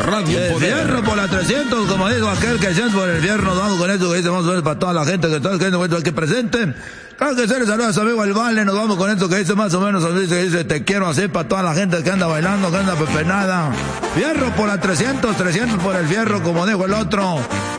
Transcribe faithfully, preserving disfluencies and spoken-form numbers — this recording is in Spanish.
Radio El Poder. fierro por la trescientos, como dijo aquel que siente por el fierro, nos vamos con esto que dice, vamos a ver para toda la gente que está aquí presente. Claro que se les saluda a su amigo el Vale, nos vamos con esto que dice más o menos, dice, dice, te quiero así para toda la gente que anda bailando, que anda pepenada. Fierro por la trescientos, trescientos por el fierro, como dijo el otro.